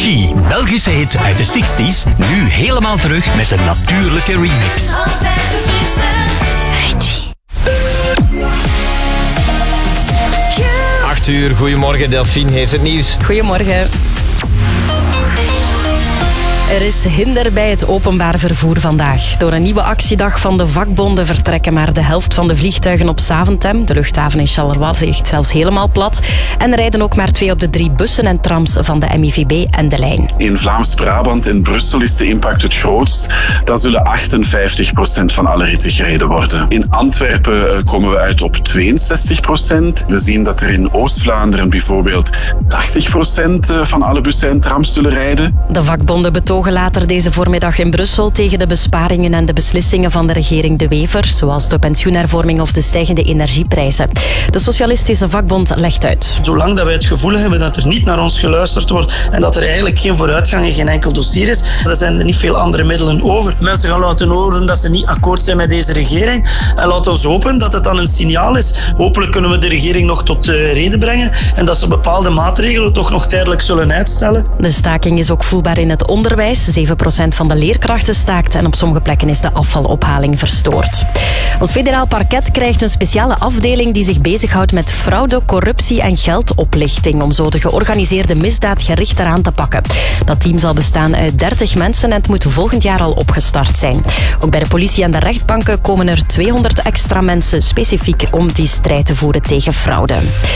Energy, Belgische hit uit de 60s, nu helemaal terug met een natuurlijke remix. Altijd verfrissend. Energy. 8 uur, goedemorgen. Delphine heeft het nieuws. Goedemorgen. Er is hinder bij het openbaar vervoer vandaag. Door een nieuwe actiedag van de vakbonden vertrekken maar de helft van de vliegtuigen op Zaventem. De luchthaven in Charleroi ligt zelfs helemaal plat. En rijden ook maar 2 op de 3 bussen en trams van de MIVB en de lijn. In Vlaams-Brabant en Brussel is de impact het grootst. Dan zullen 58% van alle ritten gereden worden. In Antwerpen komen we uit op 62%. We zien dat er in Oost-Vlaanderen bijvoorbeeld 80% van alle bussen en trams zullen rijden. De vakbonden betogen later deze voormiddag in Brussel tegen de besparingen en de beslissingen van de regering De Wever, zoals de pensioenhervorming of de stijgende energieprijzen. De Socialistische Vakbond legt uit. Zolang dat wij het gevoel hebben dat er niet naar ons geluisterd wordt en dat er eigenlijk geen vooruitgang en geen enkel dossier is, dan zijn er niet veel andere middelen over. Mensen gaan laten horen dat ze niet akkoord zijn met deze regering. En laat ons hopen dat het dan een signaal is. Hopelijk kunnen we de regering nog tot reden brengen en dat ze bepaalde maatregelen toch nog tijdelijk zullen uitstellen. De staking is ook voelbaar in het onderwijs. 7% van de leerkrachten staakt en op sommige plekken is de afvalophaling verstoord. Ons federaal parket krijgt een speciale afdeling die zich bezighoudt met fraude, corruptie en geldoplichting om zo de georganiseerde misdaad gerichter aan te pakken. Dat team zal bestaan uit 30 mensen en het moet volgend jaar al opgestart zijn. Ook bij de politie en de rechtbanken komen er 200 extra mensen specifiek om die strijd te voeren tegen fraude.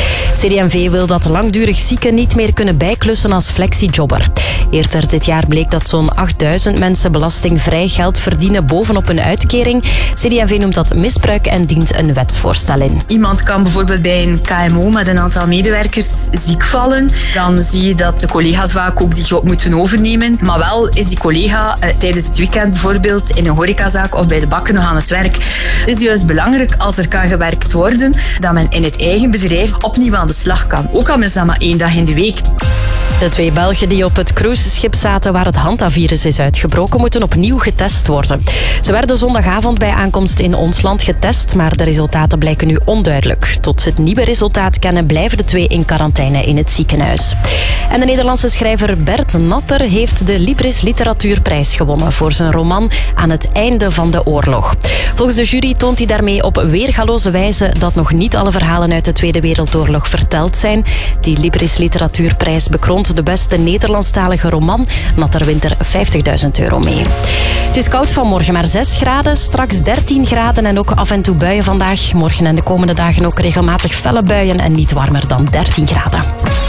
CD&V wil dat langdurig zieken niet meer kunnen bijklussen als flexijobber. Eerder dit jaar bleek dat zo'n 8000 mensen belastingvrij geld verdienen bovenop een uitkering. CD&V noemt dat misbruik en dient een wetsvoorstel in. Iemand kan bijvoorbeeld bij een KMO met een aantal medewerkers ziek vallen. Dan zie je dat de collega's vaak ook die job moeten overnemen. Maar wel is die collega tijdens het weekend bijvoorbeeld in een horecazaak of bij de bakken nog aan het werk. Het is juist belangrijk als er kan gewerkt worden dat men in het eigen bedrijf opnieuw aan de slag kan. Ook al is dat maar 1 dag in de week. De 2 Belgen die op het cruiseschip zaten waar het hantavirus is uitgebroken, moeten opnieuw getest worden. Ze werden zondagavond bij aankomst in ons land getest, maar de resultaten blijken nu onduidelijk. Tot ze het nieuwe resultaat kennen, blijven de 2 in quarantaine in het ziekenhuis. En de Nederlandse schrijver Bert Natter heeft de Libris Literatuurprijs gewonnen voor zijn roman Aan het einde van de oorlog. Volgens de jury toont hij daarmee op weergaloze wijze dat nog niet alle verhalen uit de Tweede Wereldoorlog verteld zijn. Die Libris Literatuurprijs bekroont de beste Nederlandstalige roman. Natter wint er €50.000 mee. Het is koud vanmorgen, maar 6 graden. Straks 13 graden en ook af en toe buien vandaag. Morgen en de komende dagen ook regelmatig felle buien en niet warmer dan 13 graden.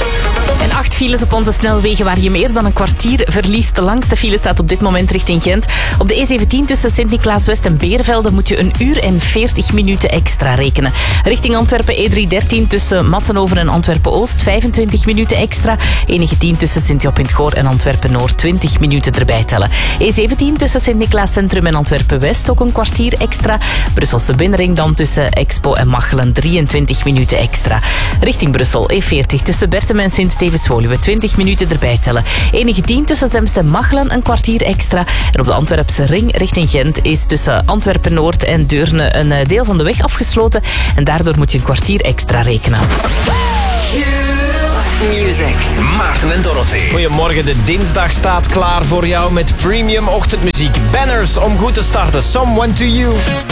En 8 files op onze snelwegen waar je meer dan een kwartier verliest. De langste file staat op dit moment richting Gent. Op de E17 tussen Sint-Niklaas-West en Beervelde moet je 1 uur en 40 minuten extra rekenen. Richting Antwerpen E313 tussen Massenhoven en Antwerpen-Oost 25 minuten extra. E19 tussen Sint-Job-in-het-Goor en Antwerpen-Noord 20 minuten erbij tellen. E17 tussen Sint-Niklaas-Centrum en Antwerpen-West ook een kwartier extra. Brusselse binnenring dan tussen Expo en Machelen 23 minuten extra. Richting Brussel E40 tussen Bertem en Sint-Stevens-Woluwe 20 minuten erbij tellen. E19 tussen Zemst en Machelen een kwartier extra. En op de Antwerpse ring richting Gent is tussen Antwerpen-Noord en Deurne een deel van de weg afgesloten. En daardoor moet je een kwartier extra rekenen. Music. Maarten en Dorothee. Goedemorgen, de dinsdag staat klaar voor jou met premium ochtendmuziek. Banners om goed te starten. Someone to You.